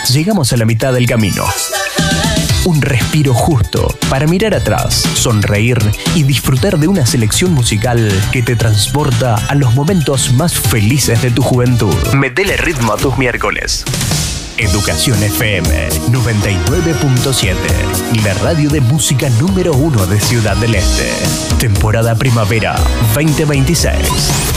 llegamos a la mitad del camino. Un respiro justo para mirar atrás, sonreír y disfrutar de una selección musical que te transporta a los momentos más felices de tu juventud. Metele ritmo a tus miércoles. Educación FM 99.7, la radio de música número 1 de Ciudad del Este. Temporada Primavera 2026.